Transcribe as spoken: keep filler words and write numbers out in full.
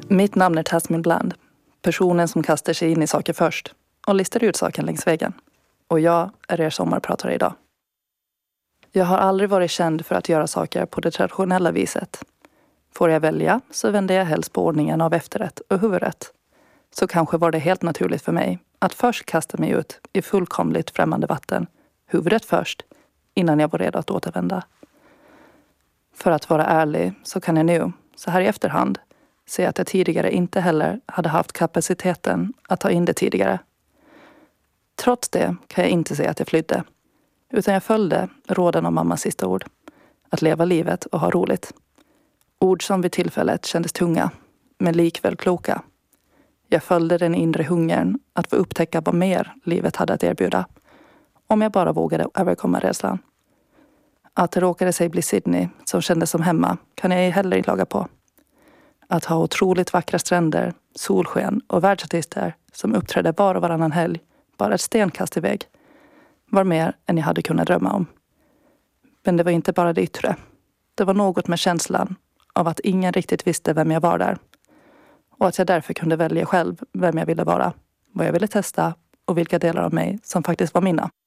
Mitt namn är Tasmin Bland, personen som kastar sig in i saker först och listar ut saken längs vägen. Och jag är er sommarpratare idag. Jag har aldrig varit känd för att göra saker på det traditionella viset. Får jag välja så vänder jag helst på ordningen av efterrätt och huvudrätt. Så kanske var det helt naturligt för mig att först kasta mig ut i fullkomligt främmande vatten, huvudrätt först, innan jag var redo att återvända. För att vara ärlig så kan jag nu, så här i efterhand, se att jag tidigare inte heller hade haft kapaciteten att ta in det tidigare. Trots det kan jag inte säga att jag flydde, utan jag följde råden av mammas sista ord. Att leva livet och ha roligt. Ord som vid tillfället kändes tunga, men likväl kloka. Jag följde den inre hungern att få upptäcka vad mer livet hade att erbjuda. Om jag bara vågade överkomma rädslan. Att det råkade sig bli Sydney som kändes som hemma kan jag heller inte laga på. Att ha otroligt vackra stränder, solsken och världsartister som uppträdde var och varannan helg, bara ett stenkast iväg, var mer än jag hade kunnat drömma om. Men det var inte bara det yttre. Det var något med känslan av att ingen riktigt visste vem jag var där. Och att jag därför kunde välja själv vem jag ville vara, vad jag ville testa och vilka delar av mig som faktiskt var mina.